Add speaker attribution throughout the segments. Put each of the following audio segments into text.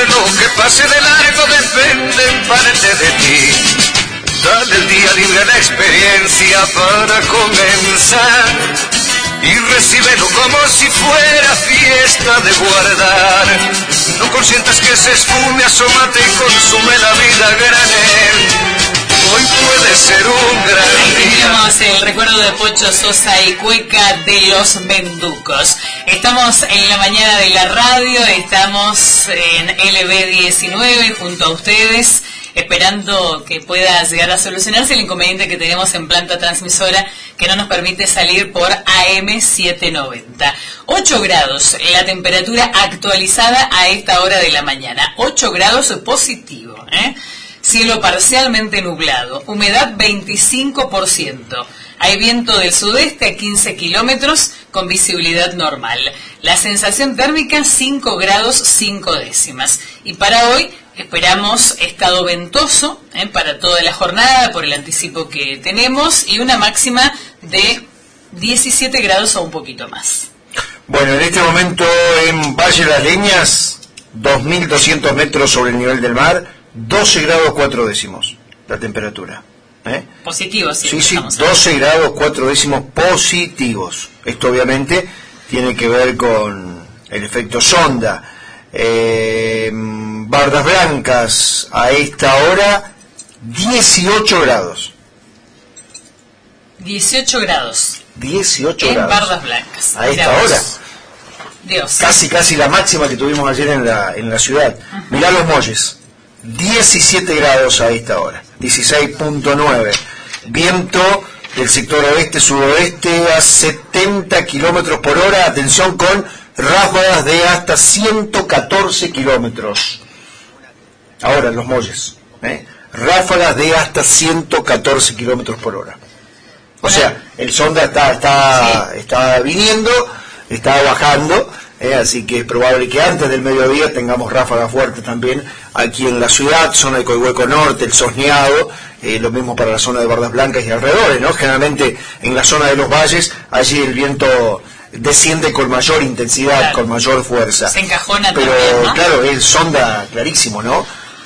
Speaker 1: lo que pase de largo depende en parte de ti. Dale el día libre a la experiencia para comenzar y recíbelo como si fuera fiesta de guardar. No consientas que se esfume, asómate y consume la vida a granel. Hoy puede ser un gran
Speaker 2: día.
Speaker 1: Ahí
Speaker 2: teníamos el recuerdo de Pocho Sosa y Cueca de los Menducos. Estamos en la mañana de la radio, estamos en LB19 junto a ustedes, esperando que pueda llegar a solucionarse el inconveniente que tenemos en planta transmisora que no nos permite salir por AM790. 8 grados, la temperatura actualizada a esta hora de la mañana. 8 grados positivo, Cielo parcialmente nublado, humedad 25%. Hay viento del sudeste a 15 kilómetros con visibilidad normal. La sensación térmica 5 grados 5 décimas. Y para hoy esperamos estado ventoso para toda la jornada por el anticipo que tenemos y una máxima de 17 grados o un poquito más.
Speaker 3: Bueno, en este momento en Valle de las Leñas, 2.200 metros sobre el nivel del mar, 12 grados 4 décimos la temperatura.
Speaker 2: Positivos, sí.
Speaker 3: Sí, 12 grados 4 décimos positivos. Esto obviamente tiene que ver con el efecto sonda. Bardas Blancas a esta hora 18 grados.
Speaker 2: 18 grados.
Speaker 3: 18
Speaker 2: en
Speaker 3: grados.
Speaker 2: Bardas Blancas.
Speaker 3: A esta hora.
Speaker 2: Dios.
Speaker 3: Casi la máxima que tuvimos ayer en la ciudad. Mirá los Molles. 17 grados a esta hora. 16.9. Viento del sector oeste-sudoeste a 70 kilómetros por hora. Atención con ráfagas de hasta 114 kilómetros. Ahora en los Molles. Ráfagas de hasta 114 kilómetros por hora. O sea, el sonda está viniendo, está bajando, así que es probable que antes del mediodía tengamos ráfagas fuertes también aquí en la ciudad, zona de Coihueco Norte, el Sosneado, lo mismo para la zona de Bardas Blancas y alrededores, ¿no? Generalmente en la zona de los valles, allí el viento desciende con mayor intensidad, claro, con mayor fuerza.
Speaker 2: Se encajona
Speaker 3: pero
Speaker 2: también, ¿no?
Speaker 3: Claro, es sonda clarísimo, ¿no?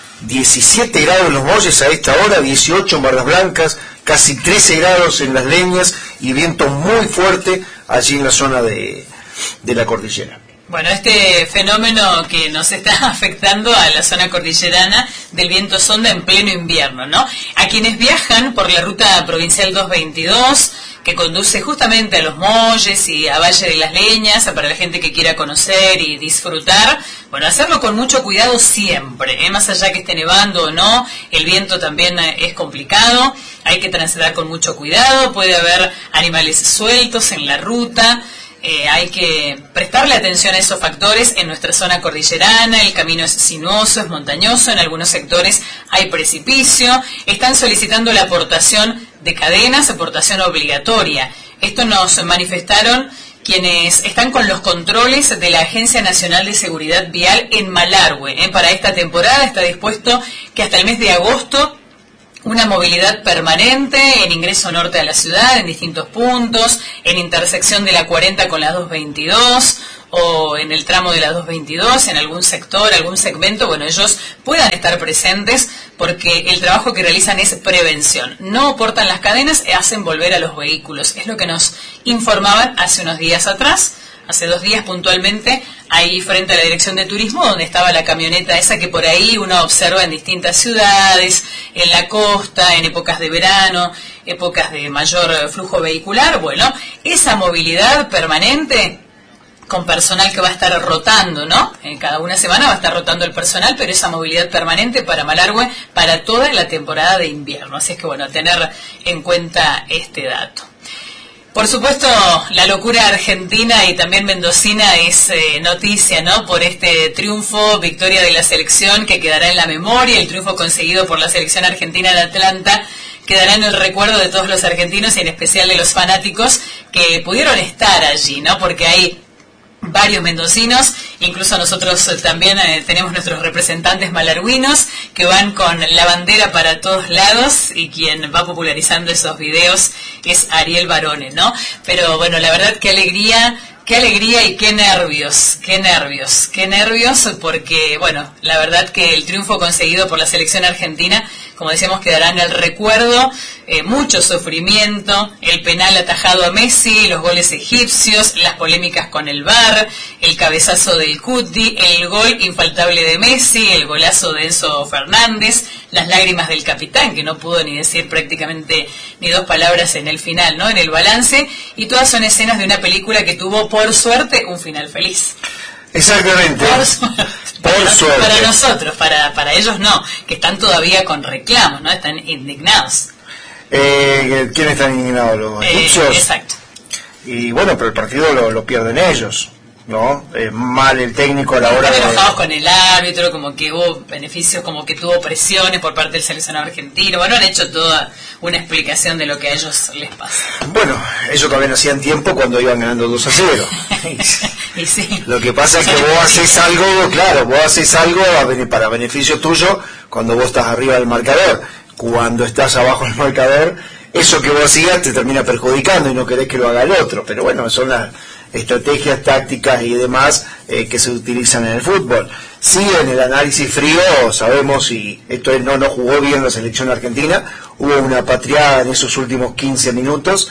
Speaker 3: 17 grados en los Molles a esta hora, 18 en Bardas Blancas, casi 13 grados en Las Leñas y viento muy fuerte allí en la zona de la cordillera.
Speaker 2: Bueno, este fenómeno que nos está afectando a la zona cordillerana del viento sonda en pleno invierno, ¿no? A quienes viajan por la ruta provincial 222, que conduce justamente a los Molles y a Valle de las Leñas, para la gente que quiera conocer y disfrutar, bueno, hacerlo con mucho cuidado siempre, más allá que esté nevando o no, el viento también es complicado, hay que transitar con mucho cuidado, puede haber animales sueltos en la ruta. Hay que prestarle atención a esos factores en nuestra zona cordillerana. El camino es sinuoso, es montañoso, en algunos sectores hay precipicio. Están solicitando la aportación de cadenas, aportación obligatoria. Esto nos manifestaron quienes están con los controles de la Agencia Nacional de Seguridad Vial en Malargüe. Para esta temporada está dispuesto que hasta el mes de agosto una movilidad permanente en ingreso norte a la ciudad, en distintos puntos, en intersección de la 40 con la 222 o en el tramo de la 222, en algún sector, algún segmento, bueno, ellos puedan estar presentes porque el trabajo que realizan es prevención. No aportan las cadenas, hacen volver a los vehículos. Es lo que nos informaban hace unos días atrás. Hace 2 días puntualmente, ahí frente a la Dirección de Turismo, donde estaba la camioneta esa que por ahí uno observa en distintas ciudades, en la costa, en épocas de verano, épocas de mayor flujo vehicular. Bueno, esa movilidad permanente con personal que va a estar rotando, ¿no? Cada una semana va a estar rotando el personal, pero esa movilidad permanente para Malargüe para toda la temporada de invierno. Así es que, bueno, tener en cuenta este dato. Por supuesto, la locura argentina y también mendocina es noticia, ¿no? Por este triunfo, victoria de la selección que quedará en la memoria, el triunfo conseguido por la selección argentina de Atlanta, quedará en el recuerdo de todos los argentinos y en especial de los fanáticos que pudieron estar allí, ¿no? Porque hay varios mendocinos, incluso nosotros también tenemos nuestros representantes malargüinos que van con la bandera para todos lados y quien va popularizando esos videos es Ariel Barone, ¿no? Pero bueno, la verdad qué alegría Qué alegría y qué nervios, porque, bueno, la verdad que el triunfo conseguido por la selección argentina, como decíamos, quedará en el recuerdo, mucho sufrimiento, el penal atajado a Messi, los goles egipcios, las polémicas con el VAR, el cabezazo del Cuti, el gol infaltable de Messi, el golazo de Enzo Fernández, las lágrimas del capitán, que no pudo ni decir prácticamente ni dos palabras en el final, ¿no? En el balance, y todas son escenas de una película que tuvo, por suerte, un final feliz.
Speaker 3: Exactamente. Por suerte.
Speaker 2: Para nosotros, para ellos no, que están todavía con reclamos, ¿no? Están indignados.
Speaker 3: ¿Quiénes están indignados? Los egipcios.
Speaker 2: Exacto.
Speaker 3: Y bueno, pero el partido lo pierden ellos, ¿no? Mal el técnico a la hora de...
Speaker 2: Están enojados con el árbitro, como que hubo beneficios, como que tuvo presiones por parte del seleccionado argentino. Bueno, han hecho toda una explicación de lo que a ellos les pasa.
Speaker 3: Bueno, ellos también hacían tiempo cuando iban ganando 2-0.
Speaker 2: Y sí.
Speaker 3: Lo que pasa es que vos haces algo, claro, vos haces algo para beneficio tuyo cuando vos estás arriba del marcador. Cuando estás abajo del marcador, eso que vos hacías te termina perjudicando y no querés que lo haga el otro. Pero bueno, son las estrategias tácticas y demás que se utilizan en el fútbol. Sí, en el análisis frío sabemos, y esto no jugó bien la selección argentina, hubo una patriada en esos últimos 15 minutos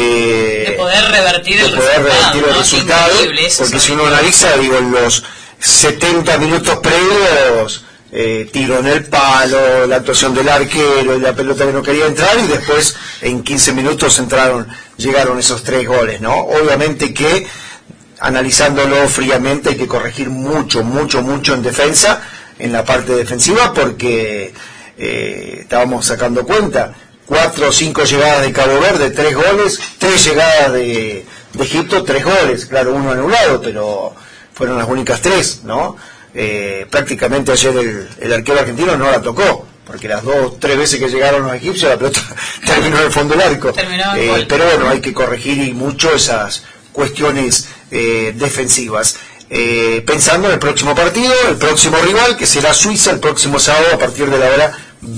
Speaker 2: de poder revertir el
Speaker 3: resultado, porque si uno analiza, digo, en los 70 minutos previos, tiro en el palo, la actuación del arquero y la pelota que no quería entrar, y después en 15 minutos llegaron esos 3 goles, ¿no? Obviamente que analizándolo fríamente hay que corregir mucho en defensa, en la parte defensiva, porque estábamos sacando cuenta, 4 o 5 llegadas de Cabo Verde, 3 goles, 3 llegadas de Egipto, 3 goles, claro, uno anulado, pero fueron las únicas 3, ¿no? Prácticamente ayer el arquero argentino no la tocó, porque las 2-3 veces que llegaron los egipcios la pelota terminó en el fondo del arco. Pero bueno, hay que corregir y mucho esas cuestiones defensivas. Pensando en el próximo partido, el próximo rival, que será Suiza el próximo sábado a partir de la hora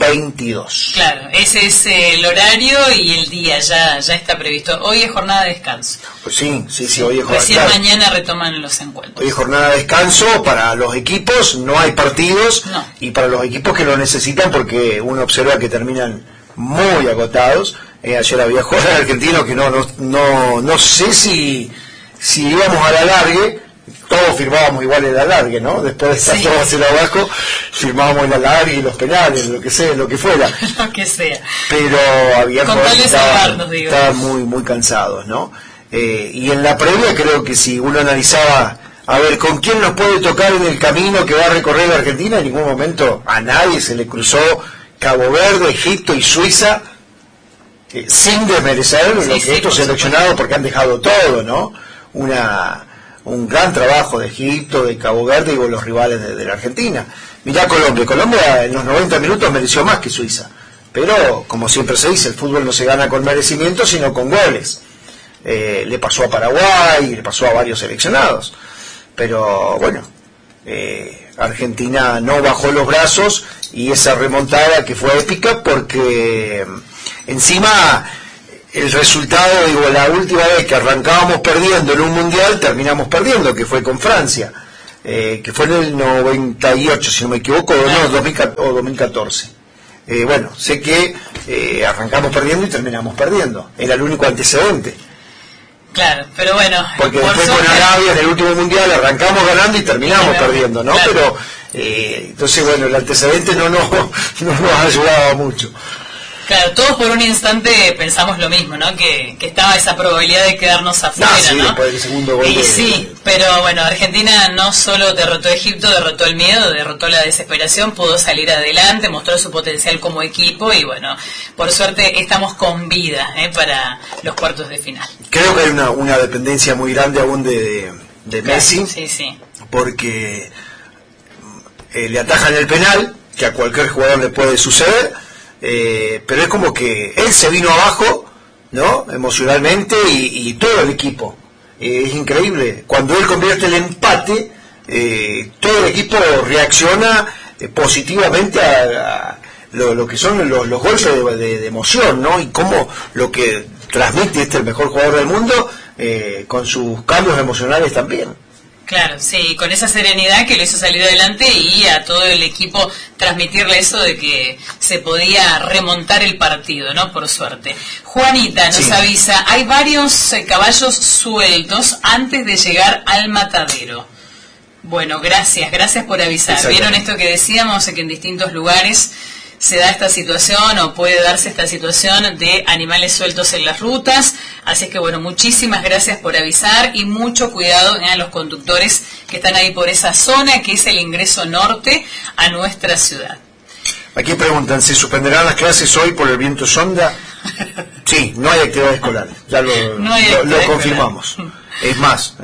Speaker 3: 22.
Speaker 2: Claro, ese es el horario y el día ya está previsto. Hoy es jornada de descanso.
Speaker 3: Pues sí, hoy es jornada.
Speaker 2: Recién mañana retoman los encuentros.
Speaker 3: Hoy es jornada de descanso para los equipos, no hay partidos,
Speaker 2: no.
Speaker 3: Y para los equipos que lo necesitan, porque uno observa que terminan muy agotados. Ayer había jugadores argentinos que no sé si íbamos a la largue. Todos firmábamos igual el alargue, ¿no? Después de estar todos hacia abajo, firmábamos el alargue y los penales, lo que sea, lo que fuera.
Speaker 2: Lo que sea.
Speaker 3: Pero había
Speaker 2: jugadores que
Speaker 3: estaban muy cansados, ¿no? Y en la previa creo que si uno analizaba, a ver, ¿con quién nos puede tocar en el camino que va a recorrer la Argentina? En ningún momento a nadie se le cruzó Cabo Verde, Egipto y Suiza, sin desmerecer lo que estos seleccionados, porque han dejado todo, ¿no? Un gran trabajo de Egipto, de Cabo Verde y con los rivales de la Argentina. Mirá Colombia en los 90 minutos mereció más que Suiza, pero como siempre se dice, el fútbol no se gana con merecimiento sino con goles. Le pasó a Paraguay, le pasó a varios seleccionados, pero bueno, Argentina no bajó los brazos, y esa remontada que fue épica, porque encima el resultado, digo, la última vez que arrancábamos perdiendo en un mundial, terminamos perdiendo, que fue con Francia, que fue en el 98, si no me equivoco, o 2014. Bueno, sé que arrancamos perdiendo y terminamos perdiendo, era el único antecedente.
Speaker 2: Claro, pero bueno.
Speaker 3: Porque después con Arabia en el último mundial arrancamos ganando y terminamos perdiendo, ¿no? Claro. Pero, entonces, bueno, el antecedente no nos ayudaba mucho.
Speaker 2: Claro, todos por un instante pensamos lo mismo, ¿no? Que estaba esa probabilidad de quedarnos afuera,
Speaker 3: sí,
Speaker 2: ¿no?
Speaker 3: Después del segundo gol.
Speaker 2: Sí, pero bueno, Argentina no solo derrotó a Egipto, derrotó el miedo, derrotó la desesperación, pudo salir adelante, mostró su potencial como equipo y bueno, por suerte estamos con vida para los cuartos de final.
Speaker 3: Creo que hay una dependencia muy grande aún de Messi,
Speaker 2: sí.
Speaker 3: Porque le atajan el penal, que a cualquier jugador le puede suceder. Pero es como que él se vino abajo, ¿no? Emocionalmente y todo el equipo. Es increíble. Cuando él convierte el empate, todo el equipo reacciona positivamente a lo que son los golpes de emoción, ¿no? Y cómo lo que transmite el mejor jugador del mundo con sus cambios emocionales también.
Speaker 2: Claro, sí, con esa serenidad que le hizo salir adelante y a todo el equipo transmitirle eso de que se podía remontar el partido, ¿no? Por suerte. Juanita nos avisa, hay varios caballos sueltos antes de llegar al matadero. Bueno, gracias por avisar. ¿Vieron esto que decíamos, que en distintos lugares se da esta situación o puede darse esta situación de animales sueltos en las rutas? Así es que bueno, muchísimas gracias por avisar y mucho cuidado a los conductores que están ahí por esa zona que es el ingreso norte a nuestra ciudad.
Speaker 3: Aquí preguntan, ¿se suspenderán las clases hoy por el viento sonda? Sí, no hay actividad escolar, ya lo confirmamos. Es más,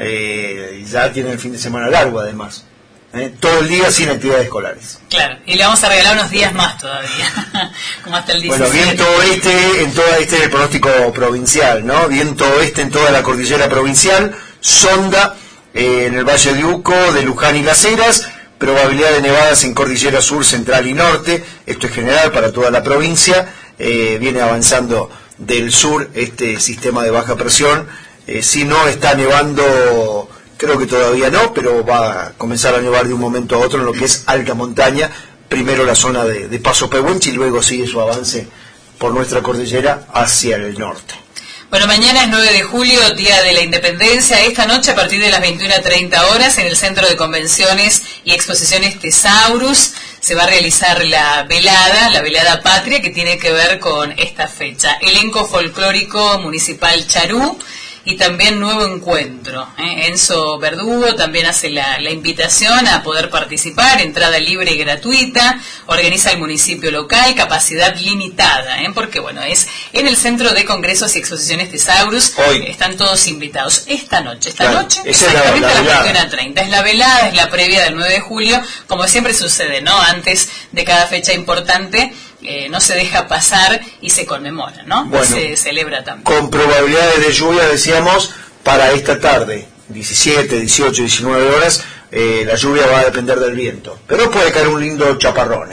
Speaker 3: ya tiene el fin de semana largo además. Todo el día sin actividades escolares.
Speaker 2: Claro, y le vamos a regalar unos días más todavía, como hasta el 17.
Speaker 3: Bueno, viento oeste en toda este es el pronóstico provincial, ¿no? Viento oeste en toda la cordillera provincial, sonda en el Valle de Uco, de Luján y Las Heras, probabilidad de nevadas en cordillera sur, central y norte, esto es general para toda la provincia, viene avanzando del sur este sistema de baja presión, si no está nevando... Creo que todavía no, pero va a comenzar a nevar de un momento a otro en lo que es alta montaña. Primero la zona de Paso Pehuenche y luego sigue su avance por nuestra cordillera hacia el norte.
Speaker 2: Bueno, mañana es 9 de julio, Día de la Independencia. Esta noche, a partir de las 21:30 horas, en el Centro de Convenciones y Exposiciones Tesaurus, se va a realizar la velada patria, que tiene que ver con esta fecha. Elenco folclórico municipal Charú. Y también Nuevo Encuentro. Enzo Verdugo también hace la invitación a poder participar, entrada libre y gratuita, organiza el municipio local, capacidad limitada, porque bueno, es en el Centro de Congresos y Exposiciones Tesaurus, están todos invitados. Esta noche, exactamente a las 21:30. Es la velada, es la previa del 9 de julio, como siempre sucede, ¿no? Antes de cada fecha importante, no se deja pasar y se conmemora, ¿no?
Speaker 3: Bueno,
Speaker 2: se celebra también.
Speaker 3: Con probabilidades de lluvia, decíamos, para esta tarde, 17, 18, 19 horas, la lluvia va a depender del viento. Pero puede caer un lindo chaparrón,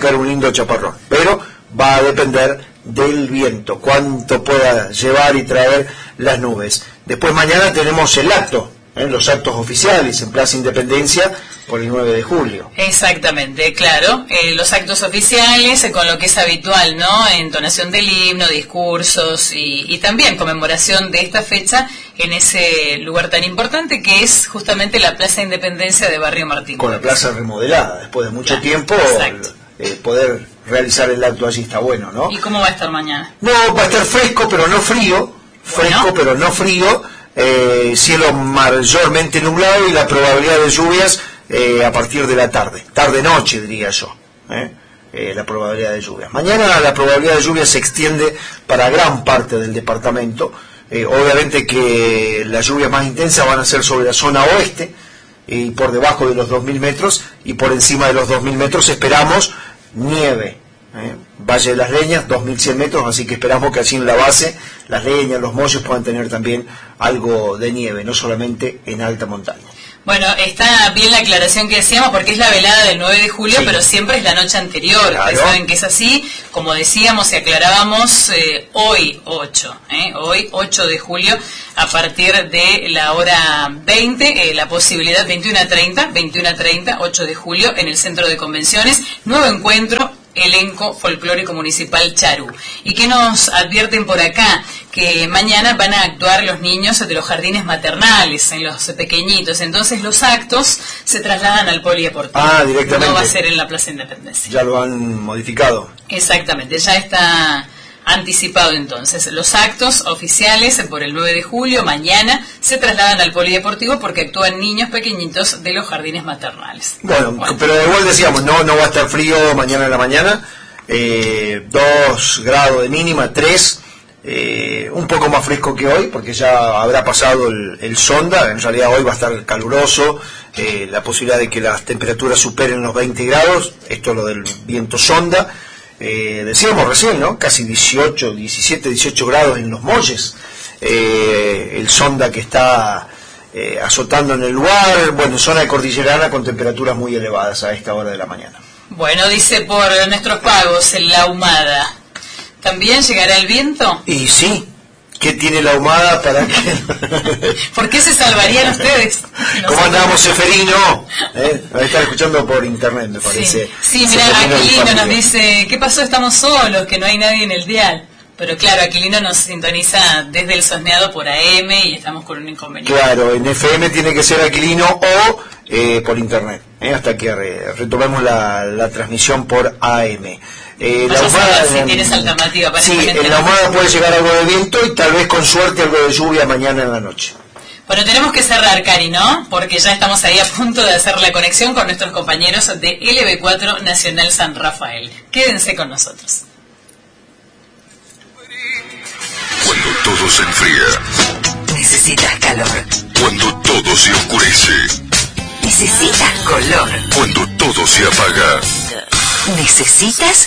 Speaker 3: pero va a depender del viento, cuánto pueda llevar y traer las nubes. Después mañana tenemos el acto, los actos oficiales en Plaza Independencia por el 9 de julio.
Speaker 2: Exactamente, claro, los actos oficiales con lo que es habitual, ¿no? Entonación del himno, discursos y también conmemoración de esta fecha en ese lugar tan importante que es justamente la Plaza Independencia de Barrio Martín.
Speaker 3: Con la plaza remodelada, después de mucho tiempo, poder realizar el acto allí está bueno, ¿no?
Speaker 2: ¿Y cómo va a estar mañana?
Speaker 3: No, va a estar fresco pero no frío, pero no frío. Cielo mayormente nublado y la probabilidad de lluvias a partir de la tarde-noche diría yo, la probabilidad de lluvias. Mañana la probabilidad de lluvia se extiende para gran parte del departamento, obviamente que las lluvias más intensas van a ser sobre la zona oeste y por debajo de los 2.000 metros y por encima de los 2.000 metros esperamos nieve. Valle de las Leñas, 2.100 metros, así que esperamos que allí en la base, las Leñas, los Molles puedan tener también algo de nieve, no solamente en alta montaña.
Speaker 2: Bueno, está bien la aclaración que decíamos, porque es la velada del 9 de julio, pero siempre es la noche anterior.
Speaker 3: Claro.
Speaker 2: Ustedes saben que es así, como decíamos y aclarábamos, hoy 8 de julio, a partir de la hora 20, la posibilidad 21:30, 8 de julio, en el Centro de Convenciones, Nuevo Encuentro, Elenco Folclórico Municipal Charú. ¿Y qué nos advierten por acá? Que mañana van a actuar los niños de los jardines maternales, en los pequeñitos. Entonces los actos se trasladan al polideportivo.
Speaker 3: Directamente.
Speaker 2: No va a ser en la Plaza Independencia.
Speaker 3: Ya lo han modificado.
Speaker 2: Exactamente, ya está anticipado entonces. Los actos oficiales por el 9 de julio, mañana, se trasladan al polideportivo porque actúan niños pequeñitos de los jardines maternales.
Speaker 3: Bueno. Pero igual decíamos, no va a estar frío mañana en la mañana, 2 grados de mínima, 3, un poco más fresco que hoy porque ya habrá pasado el sonda, en realidad hoy va a estar caluroso, la posibilidad de que las temperaturas superen los 20 grados, esto es lo del viento sonda. Decíamos recién, ¿no? Casi 18 grados en los Molles, el sonda que está azotando en el lugar, bueno, zona de cordillerana con temperaturas muy elevadas a esta hora de la mañana.
Speaker 2: Bueno, dice por nuestros pagos en la Ahumada, ¿también llegará el viento?
Speaker 3: Y sí, ¿Qué tiene la ahumada para que...?
Speaker 2: ¿Por qué se salvarían ustedes?
Speaker 3: ¿Cómo andamos, Seferino? Nos están escuchando por internet, me parece.
Speaker 2: Sí, mira, Aquilino nos dice, ¿qué pasó? Estamos solos, que no hay nadie en el dial. Pero claro, Aquilino nos sintoniza desde el Sosneado por AM y estamos con un inconveniente.
Speaker 3: Claro, en FM tiene que ser Aquilino o por internet, hasta que retomemos la transmisión por AM. La ahumada,
Speaker 2: si tienes alternativa.
Speaker 3: Sí, en la ahumada puede llegar algo de viento y tal vez con suerte algo de lluvia mañana en la noche.
Speaker 2: Bueno, tenemos que cerrar, Cari, ¿no? Porque ya estamos ahí a punto de hacer la conexión con nuestros compañeros de LB4 Nacional San Rafael. Quédense con nosotros.
Speaker 4: Cuando todo se enfría,
Speaker 5: necesitas calor.
Speaker 4: cuando todo se oscurece,
Speaker 5: Necesitas color.
Speaker 4: cuando todo se apaga,
Speaker 5: Necesitas